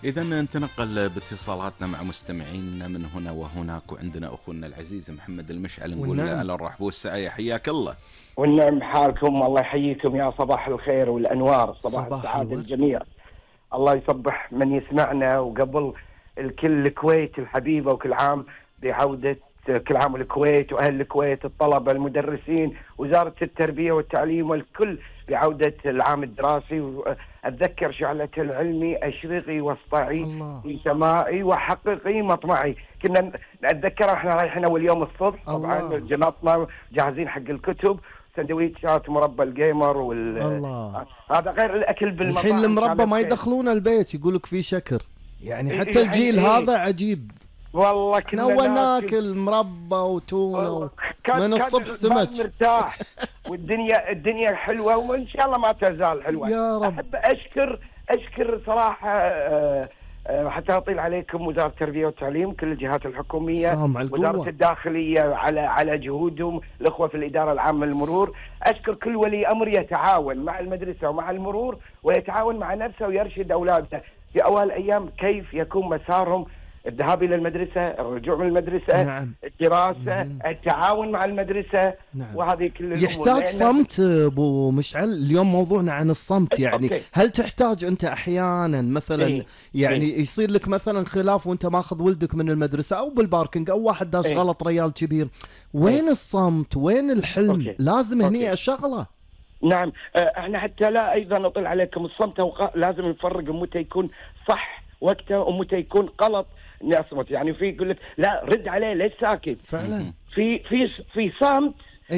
إذا نتنقل باتصالاتنا مع مستمعينا من هنا وهناك، وعندنا أخونا العزيز محمد المشعل، نقول له أهلا ومرحبا والسعادة، حياك الله. والنعم حالكم، الله يحييكم، يا صباح الخير والأنوار، صباح السعادة للجميع. الله يصبح من يسمعنا، وقبل الكل الكويت الحبيبة، وكل عام بعودة، كل عام الكويت وأهل الكويت، الطلبة، المدرسين، وزارة التربية والتعليم، والكل بعودة العام الدراسي. أتذكر شعلة العلمي أشرقي واصطعي في سمائي وحققي مطمعي. كنا نتذكر احنا رايحين أول يوم الصبح، طبعا جنطنا جاهزين حق الكتب، سندويتشات مربى الجيمر هذا غير الأكل بالمطاعم. الحين المربى ما يدخلون البيت، يقولك فيه شكر، يعني حتى الجيل هذا عجيب والله. كنا ناكل مربى وتونه من الصبح سمك مرتاح والدنيا حلوه، وان شاء الله ما تزال حلوه يا رب. احب اشكر صراحه، حتى اطيل عليكم، وزاره التربيه والتعليم، كل الجهات الحكوميه، وزاره الداخليه على جهودهم، الاخوه في الاداره العامه للمرور. اشكر كل ولي امر يتعاون مع المدرسه ومع المرور، ويتعاون مع نفسه ويرشد اولاده في اول ايام كيف يكون مسارهم، الذهاب إلى المدرسة، الرجوع من المدرسة، نعم. الدراسة، التعاون مع المدرسة، نعم. وهذه كل الأمور. يحتاج صمت أبو مشعل، اليوم موضوعنا عن الصمت، يعني هل تحتاج أنت أحيانا مثلا يعني يصير لك مثلا خلاف وأنت ماخذ ولدك من المدرسة أو بالباركينج، أو واحد داش غلط، ريال كبير، وين الصمت؟ وين الحلم؟ لازم هني الشغلة. نعم، احنا حتى لا أيضا نطل عليكم، الصمت لازم نفرق متى يكون صح وقته ومتى يكون غلط نصمت. يعني في يقول لك لا رد عليه ليش ساكت، فعلا في صمت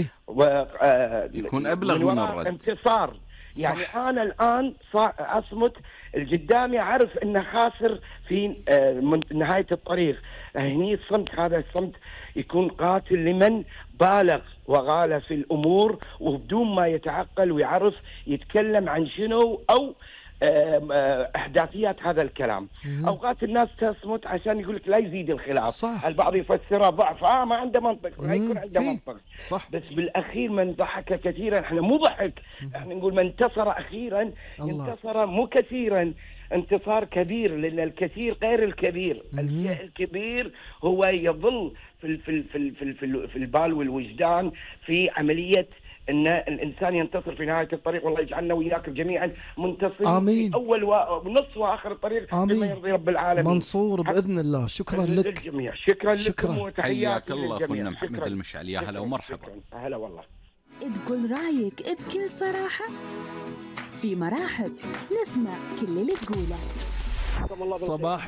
يكون ابلغ من الرد، انتصار. يعني صح. انا الان اصمت، القدامي اعرف انه خاسر في نهايه الطريق. هني الصمت، هذا الصمت يكون قاتل لمن بالغ وغال في الامور، وبدون ما يتعقل ويعرف يتكلم عن شنو او احداثيات هذا الكلام. اوقات الناس تصمت عشان يقول لك لا يزيد الخلاف، صح. البعض يفسرها ضعف، ما عنده منطق، ما يكون عنده منطق، صح. بس بالاخير من ضحك كثيرا، احنا مو ضحك، احنا نقول من انتصر اخيرا انتصر مو كثيرا، انتصار كبير، لان الكثير غير الكبير. الشيء الكبير هو يظل في البال والوجدان في عمليه ان الانسان ينتصر في نهايه الطريق. والله يجعلنا وياك جميعا منتصرين في اول ونصف واخر الطريق بما يرضي رب العالمين. منصور باذن الله. شكرا لك للجميع، شكرا لكم، وتحياتي الله اخونا محمد المشعل، يا هلا ومرحبا. هلا والله. تقول رايك بكل صراحه، في مراحب نسمع كل اللي تقوله. صباح